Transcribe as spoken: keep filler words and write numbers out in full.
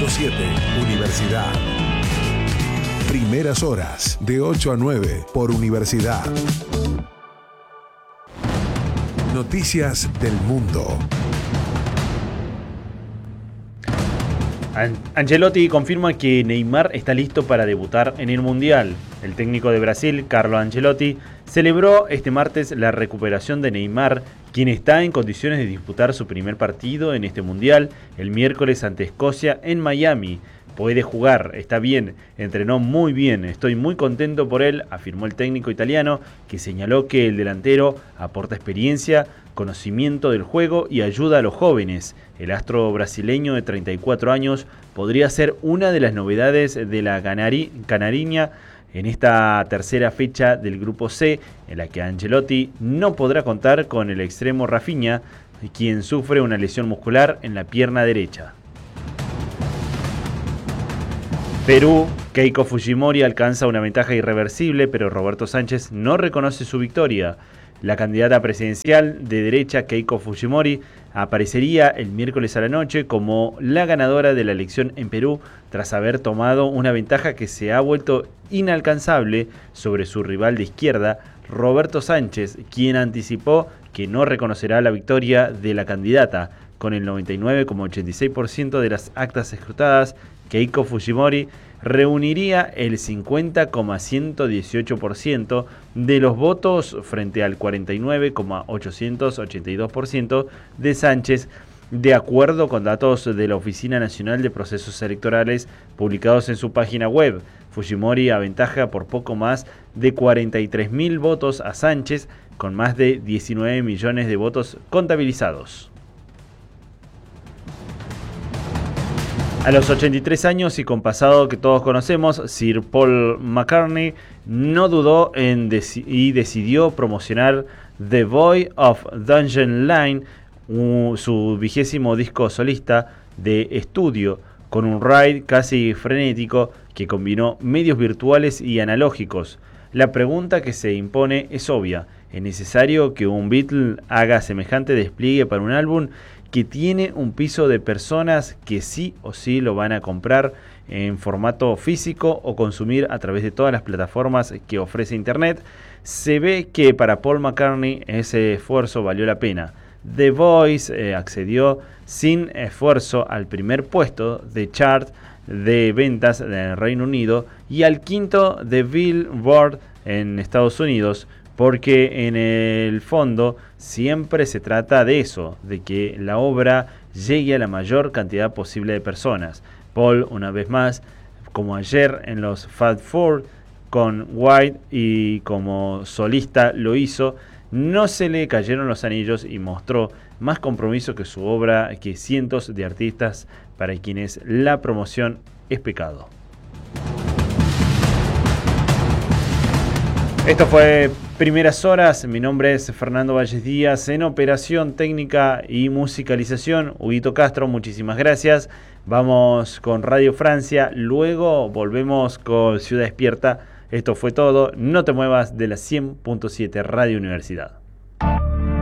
siete Universidad. Primeras horas, de ocho a nueve, por Universidad. Noticias del mundo. Ancelotti confirma que Neymar está listo para debutar en el Mundial. El técnico de Brasil, Carlo Ancelotti, celebró este martes la recuperación de Neymar, quien está en condiciones de disputar su primer partido en este Mundial el miércoles ante Escocia en Miami. Puede jugar, está bien, entrenó muy bien, estoy muy contento por él, afirmó el técnico italiano, que señaló que el delantero aporta experiencia, conocimiento del juego y ayuda a los jóvenes. El astro brasileño de treinta y cuatro años podría ser una de las novedades de la canari- canariña en esta tercera fecha del Grupo C, en la que Ancelotti no podrá contar con el extremo Rafinha, quien sufre una lesión muscular en la pierna derecha. Perú, Keiko Fujimori alcanza una ventaja irreversible, pero Roberto Sánchez no reconoce su victoria. La candidata presidencial de derecha, Keiko Fujimori, aparecería el miércoles a la noche como la ganadora de la elección en Perú, tras haber tomado una ventaja que se ha vuelto inalcanzable sobre su rival de izquierda, Roberto Sánchez, quien anticipó que no reconocerá la victoria de la candidata. Con el noventa y nueve coma ochenta y seis por ciento de las actas escrutadas, Keiko Fujimori reuniría el cincuenta coma ciento dieciocho por ciento de los votos frente al cuarenta y nueve coma ochocientos ochenta y dos por ciento de Sánchez, de acuerdo con datos de la Oficina Nacional de Procesos Electorales publicados en su página web. Fujimori aventaja por poco más de cuarenta y tres mil votos a Sánchez, con más de diecinueve millones de votos contabilizados. A los ochenta y tres años y con pasado que todos conocemos, Sir Paul McCartney no dudó en dec- y decidió promocionar The Boy of Dungeon Line, uh, su vigésimo disco solista de estudio, con un ride casi frenético que combinó medios virtuales y analógicos. La pregunta que se impone es obvia: ¿es necesario que un Beatle haga semejante despliegue para un álbum que tiene un piso de personas que sí o sí lo van a comprar en formato físico o consumir a través de todas las plataformas que ofrece Internet? Se ve que para Paul McCartney ese esfuerzo valió la pena. The Voice eh, accedió sin esfuerzo al primer puesto de chart de ventas del Reino Unido y al quinto de Billboard en Estados Unidos, porque en el fondo siempre se trata de eso, de que la obra llegue a la mayor cantidad posible de personas. Paul, una vez más, como ayer en los Fab Four con White y como solista lo hizo, no se le cayeron los anillos y mostró más compromiso que su obra, que cientos de artistas para quienes la promoción es pecado. Esto fue Primeras Horas. Mi nombre es Fernando Valles Díaz. En operación técnica y musicalización, Huguito Castro. Muchísimas gracias. Vamos con Radio Francia. Luego volvemos con Ciudad Despierta. Esto fue todo. No te muevas de la cien punto siete Radio Universidad.